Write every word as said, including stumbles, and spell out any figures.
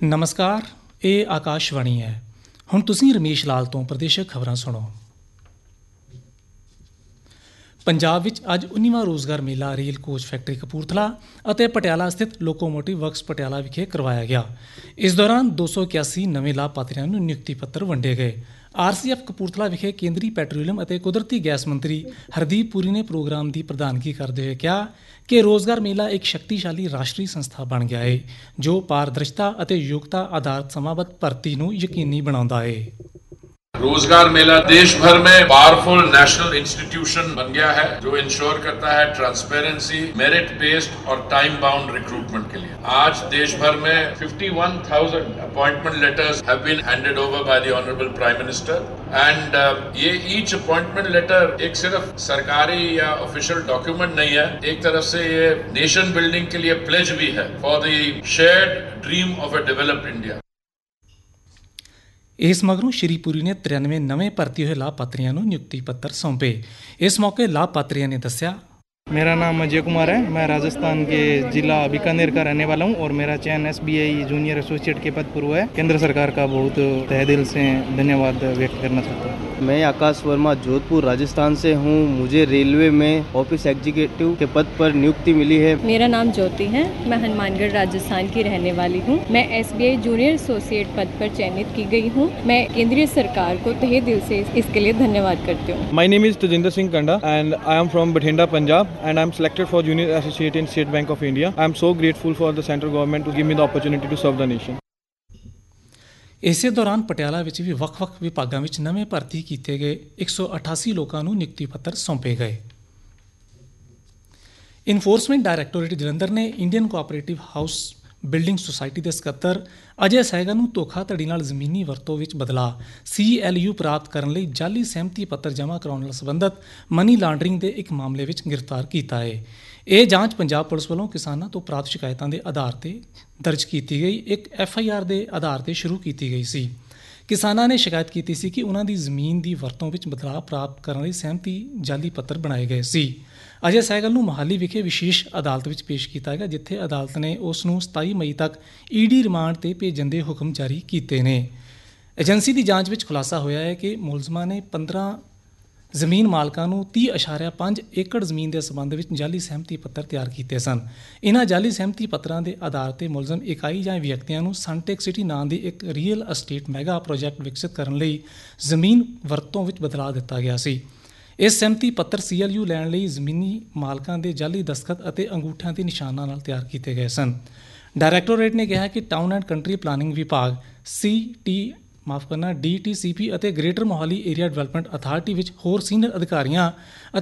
ਨਮਸਕਾਰ, ਇਹ ਆਕਾਸ਼ਵਾਣੀ ਹੈ। ਹੁਣ ਤੁਸੀਂ ਰਮੇਸ਼ ਲਾਲ ਤੋਂ ਪ੍ਰਦੇਸ਼ਕ ਖਬਰਾਂ ਸੁਣੋ। ਪੰਜਾਬ ਵਿੱਚ ਅੱਜ ਉੱਨੀਵਾਂ ਰੋਜ਼ਗਾਰ ਮੇਲਾ ਰੇਲ ਕੋਚ ਫੈਕਟਰੀ ਕਪੂਰਥਲਾ ਅਤੇ ਪਟਿਆਲਾ ਸਥਿਤ ਲੋਕੋਮੋਟਿਵ ਵਰਕਸ ਪਟਿਆਲਾ ਵਿਖੇ ਕਰਵਾਇਆ ਗਿਆ। ਇਸ ਦੌਰਾਨ ਦੋ ਸੌ ਇਕਿਆਸੀ ਨਵੇਂ ਲਾਭਪਾਤਰੀਆਂ ਨੂੰ ਨਿਯੁਕਤੀ ਪੱਤਰ ਵੰਡੇ ਗਏ। ਆਰ ਸੀ ਐਫ ਕਪੂਰਥਲਾ ਵਿਖੇ ਕੇਂਦਰੀ ਪੈਟਰੋਲੀਅਮ ਅਤੇ ਕੁਦਰਤੀ ਗੈਸ ਮੰਤਰੀ ਹਰਦੀਪ ਪੁਰੀ ਨੇ ਪ੍ਰੋਗਰਾਮ ਦੀ ਪ੍ਰਧਾਨਗੀ ਕਰਦੇ ਹੋਏ ਕਿਹਾ ਕਿ ਰੋਜ਼ਗਾਰ ਮੇਲਾ ਇੱਕ ਸ਼ਕਤੀਸ਼ਾਲੀ ਰਾਸ਼ਟਰੀ ਸੰਸਥਾ ਬਣ ਗਿਆ ਹੈ ਜੋ ਪਾਰਦਰਸ਼ਤਾ ਅਤੇ ਯੋਗਤਾ ਆਧਾਰਿਤ ਸਮਾਬੱਧ ਭਰਤੀ ਨੂੰ ਯਕੀਨੀ ਬਣਾਉਂਦਾ ਹੈ। रोजगार मेला देश भर में पावरफुल नेशनल इंस्टीट्यूशन बन गया है जो इंश्योर करता है ट्रांसपेरेंसी, मेरिट बेस्ड और टाइम बाउंड रिक्रूटमेंट के लिए। आज देश भर में इक्यावन हज़ार appointment letters have been handed over by the honourable prime minister and ये ईच अपॉइंटमेंट लेटर एक सिर्फ सरकारी या ऑफिशियल डॉक्यूमेंट नहीं है, एक तरफ से ये नेशन बिल्डिंग के लिए प्लेज भी है for the shared dream of a developed India. ਇਸ ਮਗਰੋਂ ਸ਼੍ਰੀ ਪੁਰੀ ਨੇ ਤਰਿਆਨਵੇਂ ਨਵੇਂ ਭਰਤੀ ਹੋਏ ਲਾਭਪਾਤਰੀਆਂ ਨੂੰ ਨਿਯੁਕਤੀ ਪੱਤਰ ਸੌਂਪੇ। ਇਸ ਮੌਕੇ ਲਾਭਪਾਤਰੀਆਂ ਨੇ ਦੱਸਿਆ, मेरा नाम अजय कुमार है। मैं राजस्थान के जिला बीकानेर का रहने वाला हूँ और मेरा चयन S B I junior associate के पद पर हुआ है। केंद्र सरकार का बहुत तहे दिल से धन्यवाद व्यक्त करना चाहता हूँ। मैं आकाश वर्मा जोधपुर राजस्थान से हूँ। मुझे रेलवे में ऑफिस एग्जीक्यूटिव के पद पर नियुक्ति मिली है। मेरा नाम ज्योति है। मैं हनुमानगढ़ राजस्थान की रहने वाली हूँ। मैं S B I junior associate पद पर चयनित की गई हूँ। मैं केंद्रीय सरकार को तहे दिल से इसके लिए धन्यवाद करती हूँ। My name is Tajinder Singh Kanda and I am from Bathinda, Punjab and I am selected for junior associate in State Bank of India. I am so grateful for the central government to give me the opportunity to serve the nation. ਇਸੇ ਦੌਰਾਨ ਪਟਿਆਲਾ ਵਿੱਚ ਵੀ ਵੱਖ-ਵੱਖ ਵਿਭਾਗਾਂ ਵਿੱਚ ਨਵੇਂ ਭਰਤੀ ਕੀਤੇ ਗਏ ਇੱਕ ਸੌ ਅਠਾਸੀ ਲੋਕਾਂ ਨੂੰ ਨਿਯੁਕਤੀ ਪੱਤਰ ਸੌਂਪੇ ਗਏ। ਇਨਫੋਰਸਮੈਂਟ ਡਾਇਰੈਕਟੋਰੇਟ ਜਲੰਧਰ ਨੇ Indian cooperative house building society ਦੇ ਸਕੱਤਰ ਅਜੇ ਸਹਿਗਲ ਨੂੰ ਧੋਖਾਧੜੀ ਨਾਲ ਜ਼ਮੀਨੀ ਵਰਤੋਂ ਵਿੱਚ ਬਦਲਾ ਸੀ ਐਲ ਯੂ ਪ੍ਰਾਪਤ ਕਰਨ ਲਈ ਜਾਲੀ ਸਹਿਮਤੀ ਪੱਤਰ ਜਮ੍ਹਾਂ ਕਰਾਉਣ ਨਾਲ ਸੰਬੰਧਤ ਮਨੀ ਲਾਂਡਰਿੰਗ ਦੇ ਇੱਕ ਮਾਮਲੇ ਵਿੱਚ ਗ੍ਰਿਫਤਾਰ ਕੀਤਾ ਹੈ। ਇਹ ਜਾਂਚ ਪੰਜਾਬ ਪੁਲਿਸ ਵੱਲੋਂ ਕਿਸਾਨਾਂ ਤੋਂ ਪ੍ਰਾਪਤ ਸ਼ਿਕਾਇਤਾਂ ਦੇ ਆਧਾਰ ਤੇ ਦਰਜ ਕੀਤੀ ਗਈ ਇੱਕ ਐਫ ਆਈ ਆਰ ਦੇ ਆਧਾਰ ਤੇ ਸ਼ੁਰੂ ਕੀਤੀ ਗਈ ਸੀ। ਕਿਸਾਨਾਂ ਨੇ ਸ਼ਿਕਾਇਤ ਕੀਤੀ ਸੀ ਕਿ ਉਹਨਾਂ ਦੀ ਜ਼ਮੀਨ ਦੀ ਵਰਤੋਂ ਵਿੱਚ ਬਦਲਾਅ ਪ੍ਰਾਪਤ ਕਰਨ ਲਈ ਸਹਿਮਤੀ ਜਾਲੀ ਪੱਤਰ ਬਣਾਏ ਗਏ ਸੀ। ਅਜੇ ਸਹਿਗਲ ਨੂੰ ਮੋਹਾਲੀ ਵਿਖੇ ਵਿਸ਼ੇਸ਼ ਅਦਾਲਤ ਵਿੱਚ ਪੇਸ਼ ਕੀਤਾ ਗਿਆ, ਜਿੱਥੇ ਅਦਾਲਤ ਨੇ ਉਸ ਨੂੰ ਸਤਾਈ ਮਈ ਤੱਕ ਈ ਡੀ ਰਿਮਾਂਡ ਤੇ ਭੇਜਣ ਦੇ ਹੁਕਮ ਜਾਰੀ ਕੀਤੇ ਨੇ। ਏਜੰਸੀ ਦੀ ਜਾਂਚ ਵਿੱਚ ਖੁਲਾਸਾ ਹੋਇਆ ਹੈ ਕਿ ਮੁਲਜ਼ਮਾਂ ਨੇ ਪੰਦਰਾਂ ਜ਼ਮੀਨ ਮਾਲਕਾਂ ਨੂੰ ਤੀਹ ਅਸ਼ਾਰਿਆ ਪੰਜ ਏਕੜ ਜ਼ਮੀਨ ਦੇ ਸੰਬੰਧ ਵਿੱਚ ਜਾਲੀ ਸਹਿਮਤੀ ਪੱਤਰ ਤਿਆਰ ਕੀਤੇ ਸਨ। ਇਹਨਾਂ ਜਾਲੀ ਸਹਿਮਤੀ ਪੱਤਰਾਂ ਦੇ ਆਧਾਰ ਤੇ ਮੁਲਜ਼ਮ ਇਕਾਈ ਜਾਂ ਵਿਅਕਤੀਆਂ ਨੂੰ ਸਨਟੈਕ ਸਿਟੀ ਨਾਂ ਦੀ ਇੱਕ ਰੀਅਲ ਅਸਟੇਟ ਮੈਗਾ ਪ੍ਰੋਜੈਕਟ ਵਿਕਸਿਤ ਕਰਨ ਲਈ ਜ਼ਮੀਨ ਵਰਤੋਂ ਵਿੱਚ ਬਦਲਾ ਦਿੱਤਾ ਗਿਆ ਸੀ। ਇਸ ਸਹਿਮਤੀ ਪੱਤਰ ਸੀ ਐਲ ਯੂ ਲੈਣ ਲਈ ਜ਼ਮੀਨੀ ਮਾਲਕਾਂ ਦੇ ਜਾਲੀ ਦਸਤਖਤ ਅਤੇ ਅੰਗੂਠਿਆਂ ਦੇ ਨਿਸ਼ਾਨਾਂ ਨਾਲ ਤਿਆਰ ਕੀਤੇ ਗਏ ਸਨ। ਡਾਇਰੈਕਟੋਰੇਟ ਨੇ ਕਿਹਾ ਕਿ ਟਾਊਨ ਐਂਡ ਕੰਟਰੀ ਪਲਾਨਿੰਗ ਵਿਭਾਗ ਸੀ ਟੀ ਮਾਫ ਕਰਨਾ ਡੀ ਟੀ ਸੀ ਪੀ ਅਤੇ greater Mohali area development authority ਵਿੱਚ ਹੋਰ ਸੀਨੀਅਰ ਅਧਿਕਾਰੀਆਂ